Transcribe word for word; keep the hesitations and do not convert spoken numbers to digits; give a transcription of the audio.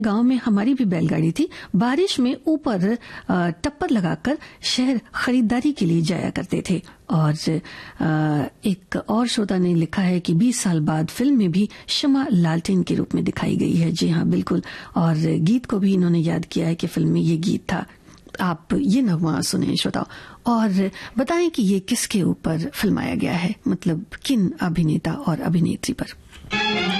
गांव में हमारी भी बैलगाड़ी थी। बारिश में ऊपर टप्पर लगाकर शहर खरीदारी के लिए जाया करते थे। और एक और श्रोता ने लिखा है कि बीस साल बाद फिल्म में भी शमा लालटेन के रूप में दिखाई गई है। जी हाँ, बिल्कुल। और गीत को भी इन्होंने याद किया है कि फिल्म में ये गीत था। आप ये नगमा सुने श्रोताओ और बताएं कि ये किसके ऊपर फिल्माया गया है, मतलब किन अभिनेता और अभिनेत्री पर।